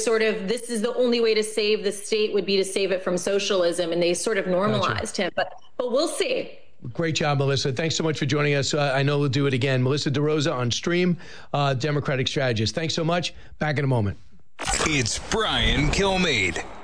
sort of, this is the only way to save the state would be to save it from socialism. And they sort of normalized him. But we'll see. Great job, Melissa. Thanks so much for joining us. I know we'll do it again. Melissa DeRosa on Stream, Democratic strategist. Thanks so much. Back in a moment. It's Brian Kilmeade.